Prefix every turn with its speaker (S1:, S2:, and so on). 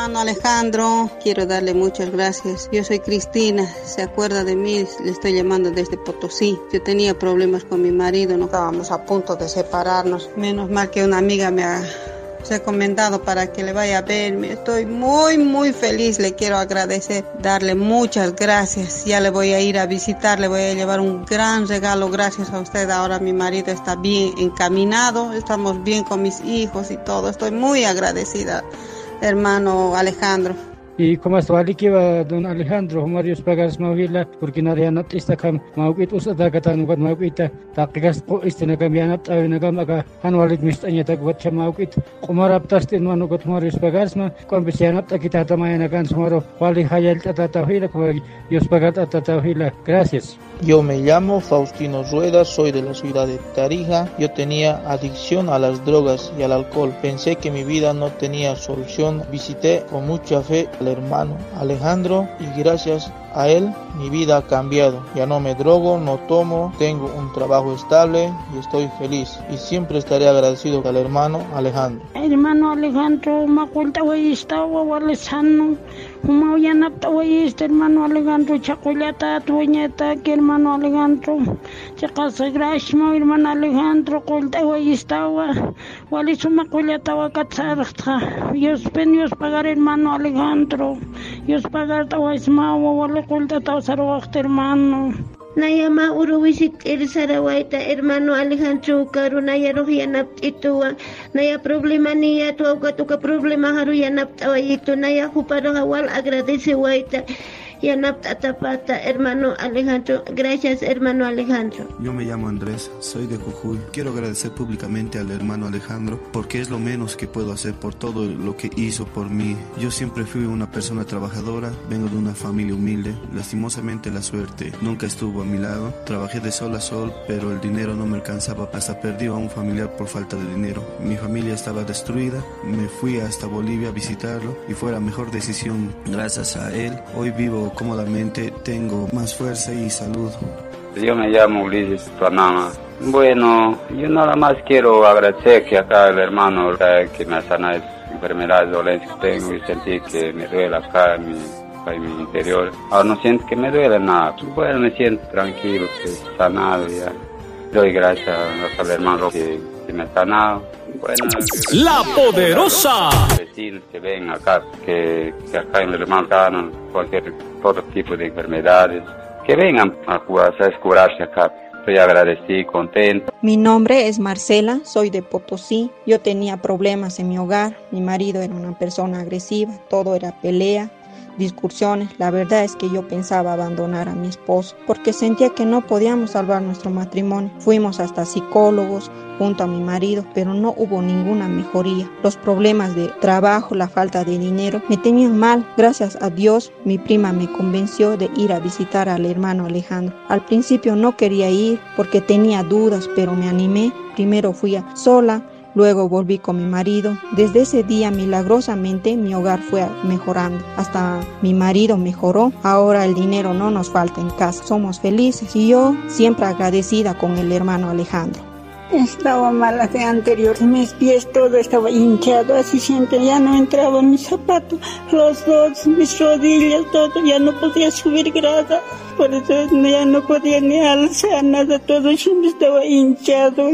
S1: Hermano Alejandro, quiero darle muchas gracias. Yo soy Cristina, se acuerda de mí, le estoy llamando desde Potosí. Yo tenía problemas con mi marido, no estábamos a punto de separarnos. Menos mal que una amiga me ha recomendado para que le vaya a ver. Estoy muy feliz, le quiero agradecer, darle muchas gracias. Ya le voy a ir a visitar, le voy a llevar un gran regalo gracias a usted. Ahora mi marido está bien encaminado, estamos bien con mis hijos y todo. Estoy muy agradecida, hermano Alejandro.
S2: Y como esto alikiva don Alejandro Marius Pagas Mawila porque narianat istakam mawkit usada katan ukat mawkita taqigas ko istinakam yanat awinagam aga hanwalit mistanya takwat chamawkit kumarap tastin manukat Marius Pagasma konbisianat akita tamayanakan sumaro wali hayal tatatawhila kwa Dios pagat atatawhila. Gracias.
S3: Yo me llamo Faustino Rueda, soy de la ciudad de Tarija. Yo tenía adicción a las drogas y al alcohol. Pensé que mi vida no tenía solución. Visité con mucha fe al hermano Alejandro y gracias a él mi vida ha cambiado. Ya no me drogo, no tomo, tengo un trabajo estable y estoy feliz. Y siempre estaré agradecido al hermano Alejandro.
S4: Hermano Alejandro, me cuenta hoy estaba walesano. Como ya no estaba hermano Alejandro, chacolata, tuñeta, que hermano Alejandro. Chacasa grashmo, hermano Alejandro, cuenta hoy estaba. Walisuma colata wakatsa. Dios penios pagar hermano Alejandro. Dios pagar tawaismawa, wale cuenta tawsarwakta hermano.
S5: Nayama uruwisit irisarawaita hermano Alejandro karunaya rohiyanap ituwa naya problema niya tuka problema haru yanap tawayitu naya huparo hawal agradece waita yanap tatapata hermano Alejandro. Gracias hermano Alejandro.
S6: Yo me llamo Andrés, soy de Jujuy. Quiero agradecer públicamente al hermano Alejandro porque es lo menos que puedo hacer por todo lo que hizo por mí. Yo siempre fui una persona trabajadora, vengo de una familia humilde. Lastimosamente la suerte nunca estuvo a mi lado. Trabajé de sol a sol, pero el dinero no me alcanzaba. Hasta perdí a un familiar por falta de dinero. Mi familia estaba destruida. Me fui hasta Bolivia a visitarlo y fue la mejor decisión. Gracias a él, hoy vivo cómodamente, tengo más fuerza y salud.
S7: Yo me llamo Ulises Panama. Bueno, yo nada más quiero agradecer que acá el hermano que me ha sanado enfermedades, dolencias que tengo y sentí que me duele acá en mi interior. Ahora no siento que me duele nada. Bueno, me siento tranquilo, que he sanado ya. Doy gracias al hermano que me ha sanado. Bueno,
S8: La Poderosa.
S7: Vecinos que ven acá, que acá en el hermano sanan todo tipo de enfermedades, que vengan a curarse acá. Estoy agradecido, contento.
S9: Mi nombre es Marcela, soy de Potosí. Yo tenía problemas en mi hogar. Mi marido era una persona agresiva, todo era pelea, discusiones. La verdad es que yo pensaba abandonar a mi esposo porque sentía que no podíamos salvar nuestro matrimonio. Fuimos hasta psicólogos junto a mi marido, pero no hubo ninguna mejoría. Los problemas de trabajo, la falta de dinero me tenían mal. Gracias a Dios, mi prima me convenció de ir a visitar al hermano Alejandro. Al principio no quería ir porque tenía dudas, pero me animé. Primero fui sola, luego volví con mi marido. Desde ese día, milagrosamente, mi hogar fue mejorando. Hasta mi marido mejoró. Ahora el dinero no nos falta en casa. Somos felices y yo siempre agradecida con el hermano Alejandro.
S4: Estaba mala de anterior, mis pies todo estaba hinchado, así siempre ya no entraba mis zapatos, los dos, mis rodillas, todo, ya no podía subir grada, por eso ya no podía ni alzar nada, todo siempre estaba hinchado.